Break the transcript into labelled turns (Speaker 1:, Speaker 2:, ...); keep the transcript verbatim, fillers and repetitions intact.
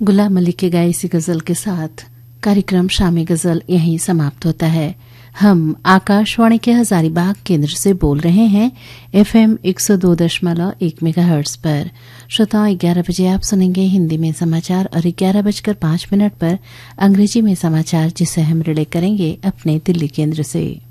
Speaker 1: गुलाम अली के गाई सी गजल के साथ कार्यक्रम शामी गजल यहीं समाप्त होता है। हम आकाशवाणी के हजारीबाग केंद्र से बोल रहे हैं एफएम एक सौ दो दशमलव एक मेगाहर्ट्ज पर। श्रोताओं, ग्यारह बजे आप सुनेंगे हिंदी में समाचार और ग्यारह बजकर पांच मिनट पर अंग्रेजी में समाचार, जिसे हम रिले करेंगे अपने दिल्ली केंद्र से।